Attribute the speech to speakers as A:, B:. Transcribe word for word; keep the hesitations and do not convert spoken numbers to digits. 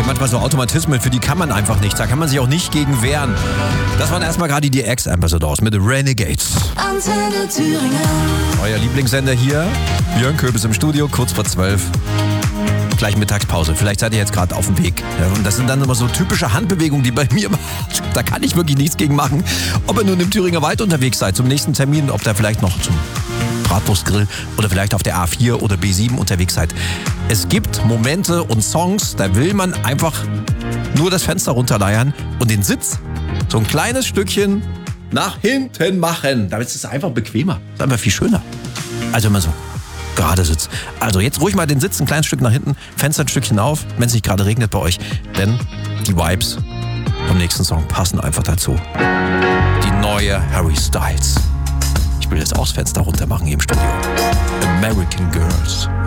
A: manchmal so Automatismen, für die kann man einfach nicht. Da kann man sich auch nicht gegen wehren. Das waren erstmal gerade die Ex-Ambassadors mit Renegades.
B: Antenne Thüringen.
A: Euer Lieblingssender hier. Björn Köbis im Studio, kurz vor zwölf. Gleich Mittagspause. Vielleicht seid ihr jetzt gerade auf dem Weg. Ja, und das sind dann immer so typische Handbewegungen, die bei mir, da kann ich wirklich nichts gegen machen. Ob ihr nun im Thüringer Wald unterwegs seid, zum nächsten Termin, ob da vielleicht noch zum Bratwurstgrill oder vielleicht auf der A vier oder B sieben unterwegs seid. Es gibt Momente und Songs, da will man einfach nur das Fenster runterleiern und den Sitz so ein kleines Stückchen nach hinten machen. Damit ist es einfach bequemer. Das ist einfach viel schöner. Also immer so gerade sitzt. Also jetzt ruhig mal den Sitz ein kleines Stück nach hinten, Fenster ein Stückchen auf, wenn es nicht gerade regnet bei euch. Denn die Vibes vom nächsten Song passen einfach dazu. Die neue Harry Styles. Ich will jetzt auch das Fenster runter machen hier im Studio. American Girls.